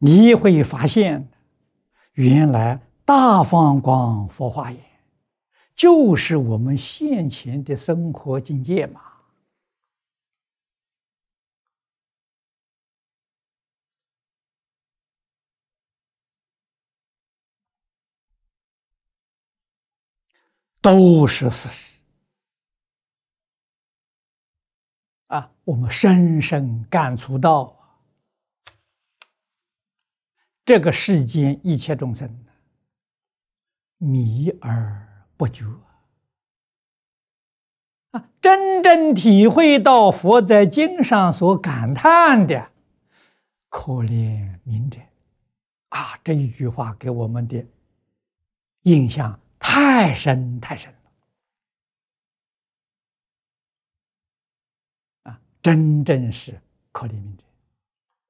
你会发现，原来大放光佛化眼就是我们现前的生活境界嘛。都是事实啊！我们深深感触到，这个世间一切众生迷而不觉啊！真正体会到佛在经上所感叹的“可怜悯者”啊，这一句话给我们的印象太深太深了啊！真正是可怜悯者。